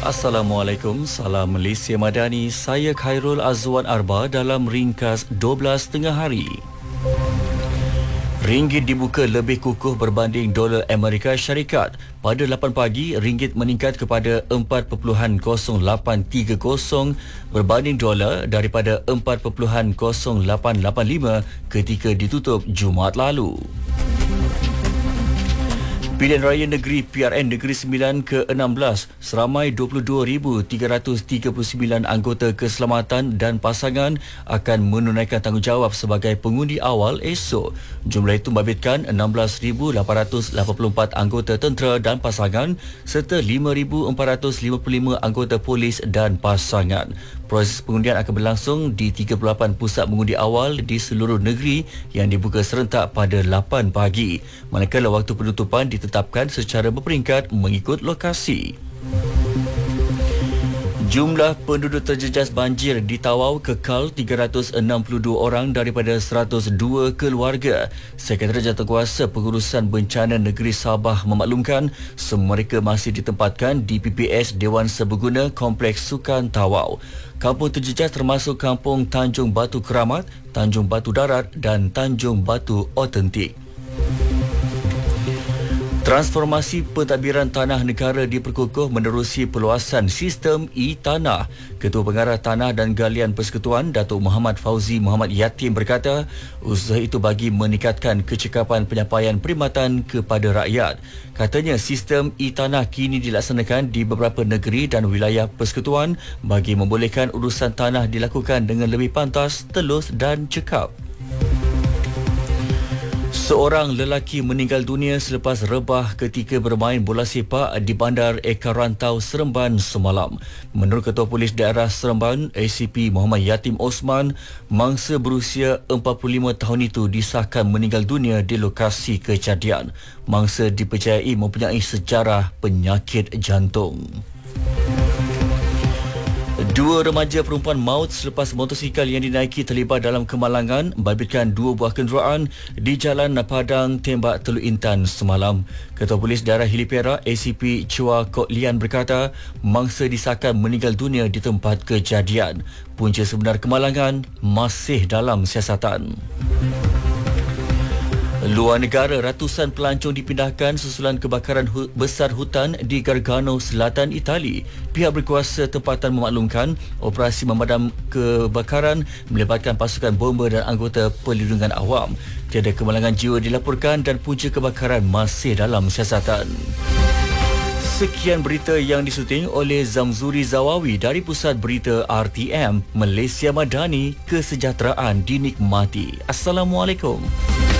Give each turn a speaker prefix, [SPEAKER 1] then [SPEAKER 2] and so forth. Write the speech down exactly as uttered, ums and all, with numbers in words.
[SPEAKER 1] Assalamualaikum, salam Malaysia Madani. Saya Khairul Azwan Arba dalam ringkas dua belas tengah hari. Ringgit dibuka lebih kukuh berbanding dolar Amerika Syarikat. Pada lapan pagi, ringgit meningkat kepada empat perpuluhan kosong lapan tiga kosong berbanding dolar daripada empat perpuluhan kosong lapan lapan lima ketika ditutup Jumaat lalu. Pilihan Raya Negeri P R N Negeri Sembilan ke enam belas, seramai dua puluh dua ribu tiga ratus tiga puluh sembilan anggota keselamatan dan pasangan akan menunaikan tanggungjawab sebagai pengundi awal esok. Jumlah itu membabitkan enam belas ribu lapan ratus lapan puluh empat anggota tentera dan pasangan serta lima ribu empat ratus lima puluh lima anggota polis dan pasangan. Proses pengundian akan berlangsung di tiga puluh lapan pusat mengundi awal di seluruh negeri yang dibuka serentak pada lapan pagi. Manakala waktu penutupan ditetapkan secara berperingkat mengikut lokasi. Jumlah penduduk terjejas banjir di Tawau kekal tiga ratus enam puluh dua orang daripada seratus dua keluarga. Sekretariat Jawatankuasa Pengurusan Bencana Negeri Sabah memaklumkan semua mereka masih ditempatkan di P P S Dewan Serbaguna Kompleks Sukan Tawau. Kampung terjejas termasuk Kampung Tanjung Batu Keramat, Tanjung Batu Darat dan Tanjung Batu Autentik. Transformasi pentadbiran tanah negara diperkukuh menerusi perluasan sistem e-tanah. Ketua Pengarah Tanah dan Galian Persekutuan Datuk Muhammad Fauzi Muhammad Yatim berkata, usaha itu bagi meningkatkan kecekapan penyampaian perkhidmatan kepada rakyat. Katanya sistem e-tanah kini dilaksanakan di beberapa negeri dan wilayah persekutuan bagi membolehkan urusan tanah dilakukan dengan lebih pantas, telus dan cekap. Seorang lelaki meninggal dunia selepas rebah ketika bermain bola sepak di Bandar Eka Rantau, Seremban semalam. Menurut Ketua Polis Daerah Seremban, A C P Muhammad Yatim Osman, mangsa berusia empat puluh lima tahun itu disahkan meninggal dunia di lokasi kejadian. Mangsa dipercayai mempunyai sejarah penyakit jantung. Dua remaja perempuan maut selepas motosikal yang dinaiki terlibat dalam kemalangan membabitkan dua buah kenderaan di Jalan Padang Tembak Teluk Intan semalam. Ketua Polis Daerah Hili Perak A C P Chua Kok Lian berkata, mangsa disahkan meninggal dunia di tempat kejadian. Punca sebenar kemalangan masih dalam siasatan. Luar negara, ratusan pelancong dipindahkan susulan kebakaran hu- besar hutan di Gargano, Selatan Itali. Pihak berkuasa tempatan memaklumkan operasi memadam kebakaran melibatkan pasukan bomba dan anggota perlindungan awam. Tiada kemalangan jiwa dilaporkan dan punca kebakaran masih dalam siasatan. Sekian berita yang disuting oleh Zamzuri Zawawi dari Pusat Berita R T M, Malaysia Madani, kesejahteraan dinikmati. Assalamualaikum.